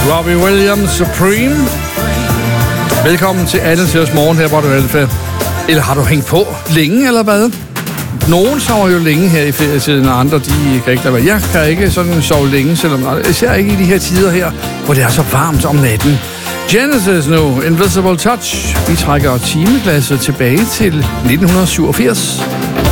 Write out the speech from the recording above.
Robbie Williams Supreme. Velkommen til Alle Tiders Morgen her på Radio Alfa. Eller har du hængt på længe, eller hvad? Nogen sover jo længe her i ferietiden, og andre, de kan ikke lade være. Jeg kan ikke sådan sove længe, selvom især ikke i de her tider her, hvor det er så varmt om natten. Genesis nu, Invisible Touch. Vi trækker timeglasset tilbage til 1987.